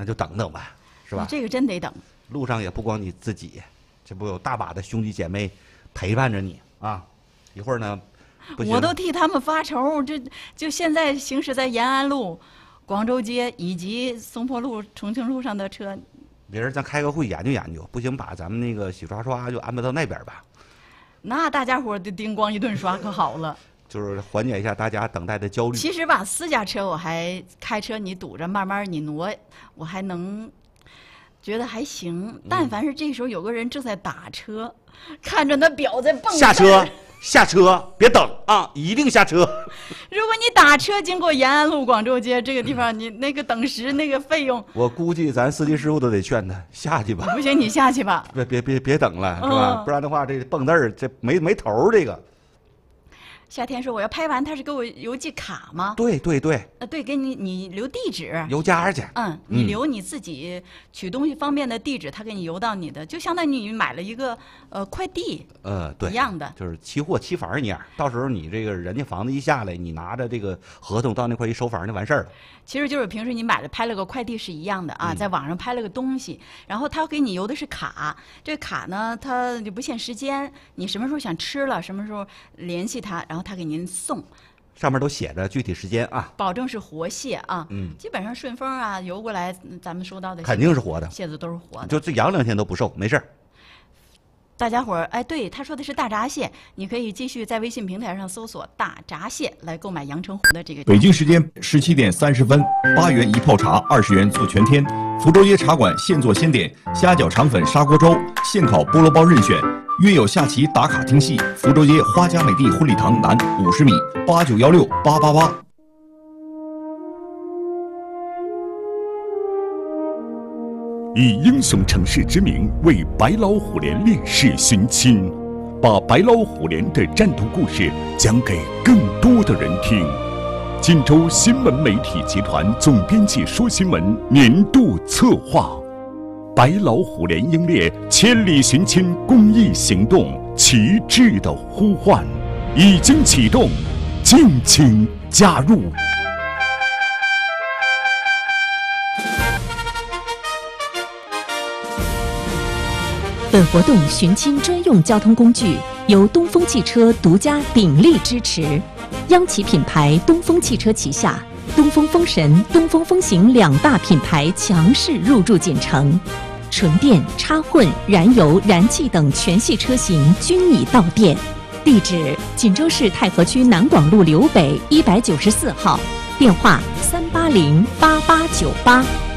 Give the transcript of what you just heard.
那就等等吧，是吧？ 这个真得等。 路上也不光你自己，这不有大把的兄弟姐妹陪伴着你啊！一会儿呢， 我都替他们发愁。就现在行驶在延安路、广州街以及松坡路、重庆路上的车， 别人咱开个会研究研究，不行把咱们那个洗刷刷就安排到那边吧。 那大家伙儿就叮咣一顿刷可好了。 就是缓解一下大家等待的焦虑。 其实吧，私家车我还开车你堵着，慢慢你挪，我还能觉得还行。但凡是这时候有个人正在打车，看着那表在蹦， 下车，下车，别等啊，一定下车。 如果你打车经过延安路、广州街这个地方，你那个等时那个费用， 我估计咱司机师傅都得劝他下去吧。 不行，你下去吧。 别等了，是吧？不然的话，这蹦字儿这没头儿这个。 夏天说我要拍完，他是给我邮寄卡吗？ 对， 对，给你留地址， 邮家去。 你留你自己取东西方便的地址，他给你邮到你的，就相当于你买了一个快递， 对， 一样的， 就是期货期房一样。到时候你这个人家房子一下来，你拿着这个合同到那块一收房就完事儿了。 其实就是平时你拍了个快递是一样的啊，在网上拍了个东西，然后他给你邮的是卡，这卡呢他就不限时间，你什么时候想吃了，什么时候联系他，然后他给您送。 上面都写着具体时间啊， 保证是活蟹啊，基本上顺丰啊邮过来，咱们收到的肯定是活的， 蟹子都是活的， 就这养2天都不瘦，没事儿。 大家伙儿，哎，对，他说的是大闸蟹，你可以继续在微信平台上搜索“大闸蟹”来购买阳澄湖的这个。 北京时间17点30分，8元一泡茶，20元做全天。福州街茶馆现做现点，虾饺肠粉砂锅粥，现烤菠萝包任选。约有下棋打卡听戏，福州街花家美地婚礼堂南50米，89168888。 以英雄城市之名为白老虎连烈士寻亲，把白老虎连的战斗故事讲给更多的人听。锦州新闻媒体集团总编辑说新闻年度策划，白老虎连英烈千里寻亲公益行动旗帜的呼唤已经启动，敬请加入。 本活动寻亲专用交通工具由东风汽车独家鼎力支持，央企品牌东风汽车旗下东风风神、东风风行2大品牌强势入驻锦城，纯电、插混、燃油、燃气等全系车型均已到店。地址：锦州市太和区南广路刘北194号，电话3808898。